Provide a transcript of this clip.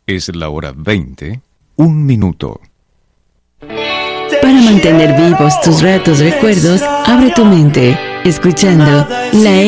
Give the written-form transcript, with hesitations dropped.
Es la hora 20, 1 minuto. Para mantener vivos tus ratos recuerdos, abre tu mente, escuchando la